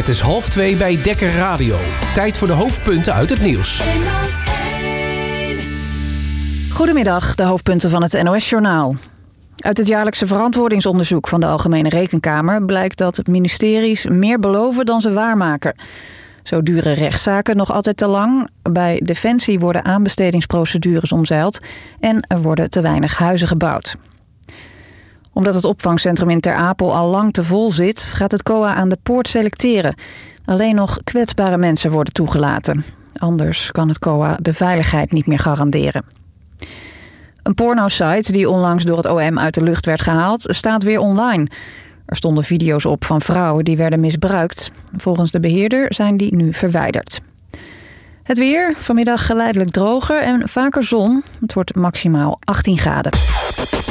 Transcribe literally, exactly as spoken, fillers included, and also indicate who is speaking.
Speaker 1: Het is half twee bij Dekker Radio. Tijd voor de hoofdpunten uit het nieuws.
Speaker 2: Goedemiddag, de hoofdpunten van het N O S-journaal. Uit het jaarlijkse verantwoordingsonderzoek van de Algemene Rekenkamer blijkt dat ministeries meer beloven dan ze waarmaken. Zo duren rechtszaken nog altijd te lang. Bij Defensie worden aanbestedingsprocedures omzeild en er worden te weinig huizen gebouwd. Omdat het opvangcentrum in Ter Apel al lang te vol zit, gaat het C O A aan de poort selecteren. Alleen nog kwetsbare mensen worden toegelaten. Anders kan het C O A de veiligheid niet meer garanderen. Een pornosite die onlangs door het O M uit de lucht werd gehaald, staat weer online. Er stonden video's op van vrouwen die werden misbruikt. Volgens de beheerder zijn die nu verwijderd. Het weer, vanmiddag geleidelijk droger en vaker zon. Het wordt maximaal achttien graden.